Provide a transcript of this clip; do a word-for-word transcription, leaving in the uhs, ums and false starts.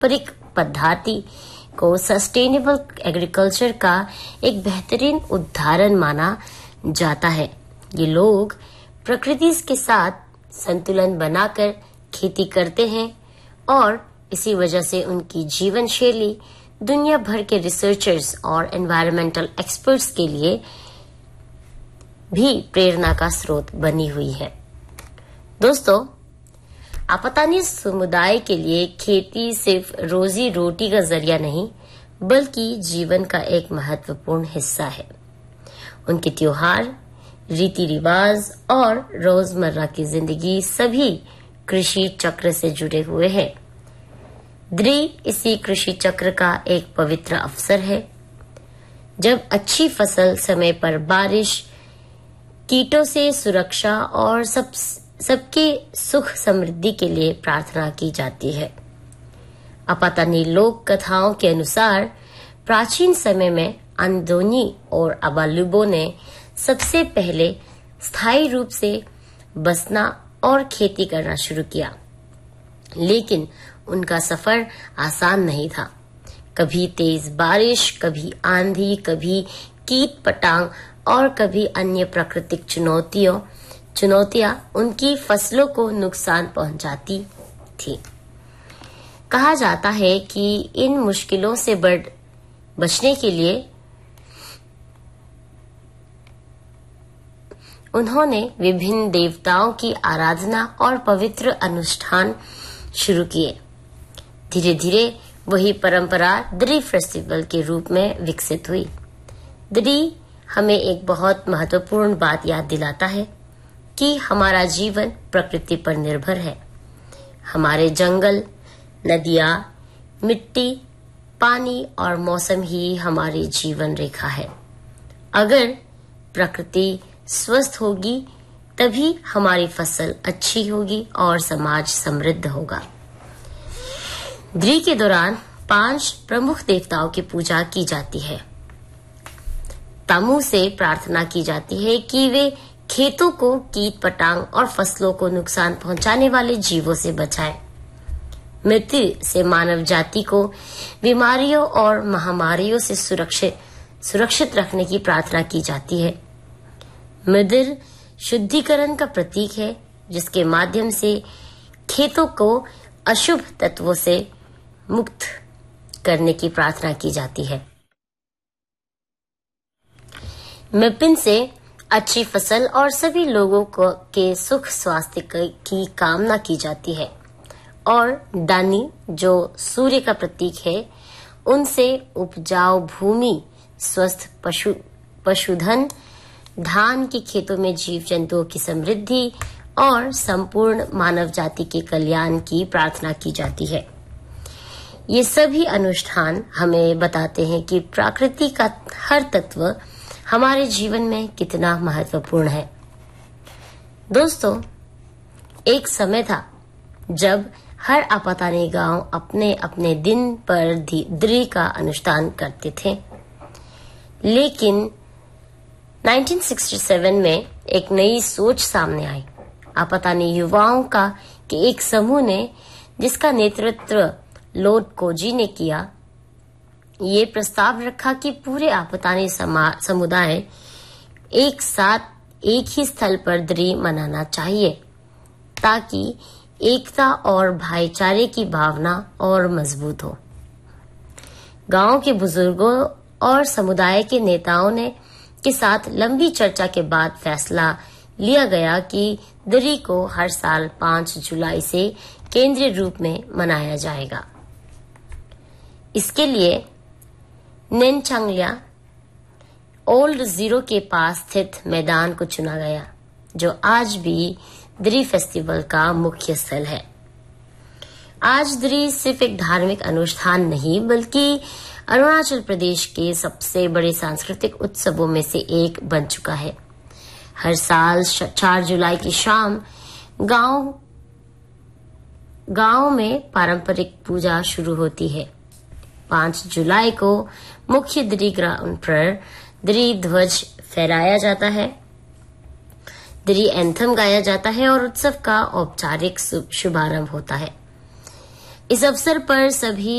पारंपरिक पद्धति को सस्टेनेबल एग्रीकल्चर का एक बेहतरीन उदाहरण माना जाता है। ये लोग प्रकृति के साथ संतुलन बनाकर खेती करते हैं और इसी वजह से उनकी जीवन शैली दुनिया भर के रिसर्चर्स और एनवायरमेंटल एक्सपर्ट्स के लिए भी प्रेरणा का स्रोत बनी हुई है। दोस्तों, आपातानी समुदाय के लिए खेती सिर्फ रोजी रोटी का जरिया नहीं बल्कि जीवन का एक महत्वपूर्ण हिस्सा है। उनके त्योहार, रीति रिवाज और रोजमर्रा की जिंदगी सभी कृषि चक्र से जुड़े हुए हैं। द्री इसी कृषि चक्र का एक पवित्र अवसर है। जब अच्छी फसल, समय पर बारिश, कीटों से सुरक्षा और सब सबकी सुख समृद्धि के लिए प्रार्थना की जाती है। आपातानी लोक कथाओं के अनुसार प्राचीन समय में अंदोनी और अबालुबो ने सबसे पहले स्थायी रूप से बसना और खेती करना शुरू किया, लेकिन उनका सफर आसान नहीं था। कभी तेज बारिश, कभी आंधी, कभी कीट पतंग और कभी अन्य प्राकृतिक चुनौतियों चुनौतियां उनकी फसलों को नुकसान पहुंचाती थी। कहा जाता है कि इन मुश्किलों से बढ़ बचने के लिए उन्होंने विभिन्न देवताओं की आराधना और पवित्र अनुष्ठान शुरू किए। धीरे धीरे वही परंपरा द्री फेस्टिवल के रूप में विकसित हुई। द्री हमें एक बहुत महत्वपूर्ण बात याद दिलाता है कि हमारा जीवन प्रकृति पर निर्भर है। हमारे जंगल, नदियां, मिट्टी, पानी और मौसम ही हमारी जीवन रेखा है। अगर प्रकृति स्वस्थ होगी तभी हमारी फसल अच्छी होगी और समाज समृद्ध होगा। द्री के दौरान पांच प्रमुख देवताओं की पूजा की जाती है। तामू से प्रार्थना की जाती है कि वे खेतों को कीट पतंग और फसलों को नुकसान पहुंचाने वाले जीवों से बचाएं। मृत्यु से मानव जाति को बीमारियों और महामारियों से सुरक्षित सुरक्षित रखने की प्रार्थना की जाती है। मृदिर शुद्धिकरण का प्रतीक है, जिसके माध्यम से खेतों को अशुभ तत्वों से मुक्त करने की प्रार्थना की जाती है। मिपिन से अच्छी फसल और सभी लोगों को के सुख स्वास्थ्य की कामना की जाती है और डानी, जो सूर्य का प्रतीक है, उनसे उपजाऊ भूमि, स्वस्थ पशु पशुधन, धान के खेतों में जीव जंतुओं की समृद्धि और संपूर्ण मानव जाति के कल्याण की प्रार्थना की जाती है। ये सभी अनुष्ठान हमें बताते हैं कि प्रकृति का हर तत्व हमारे जीवन में कितना महत्वपूर्ण है। दोस्तों, एक समय था जब हर आपातानी गांव अपने अपने दिन पर द्री का अनुष्ठान करते थे, लेकिन उन्नीस सौ सरसठ में एक नई सोच सामने आई। आपातानी युवाओं का के एक समूह ने, जिसका नेतृत्व लोड कोजी ने किया, ये प्रस्ताव रखा कि पूरे आपातानी समुदाय एक साथ एक ही स्थल पर द्री मनाना चाहिए, ताकि एकता और भाईचारे की भावना और मजबूत हो। गांव के बुजुर्गों और समुदाय के नेताओं ने के साथ लंबी चर्चा के बाद फैसला लिया गया कि द्री को हर साल पांच जुलाई से केंद्रीय रूप में मनाया जाएगा। इसके लिए नेनचांगल्या ओल्ड जीरो के पास स्थित मैदान को चुना गया, जो आज भी द्री फेस्टिवल का मुख्य स्थल है। आज द्री सिर्फ एक धार्मिक अनुष्ठान नहीं, बल्कि अरुणाचल प्रदेश के सबसे बड़े सांस्कृतिक उत्सवों में से एक बन चुका है। हर साल चार जुलाई की शाम गांव गांव में पारंपरिक पूजा शुरू होती है। पांच जुलाई को मुख्य द्री ग्राउंड पर द्री ध्वज फहराया जाता है, द्री एंथम गाया जाता है और उत्सव का औपचारिक शुभारंभ होता है। इस अवसर पर सभी